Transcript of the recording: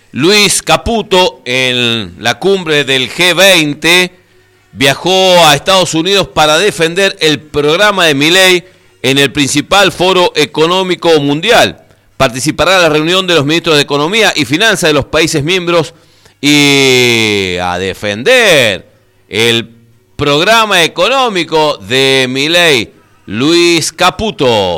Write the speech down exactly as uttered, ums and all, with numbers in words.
Luis Caputo, en la cumbre del G veinte, viajó a Estados Unidos para defender el programa de Milei en el principal foro económico mundial. Participará en la reunión de los ministros de Economía y Finanzas de los países miembros y a defender el programa económico de Milei, Luis Caputo.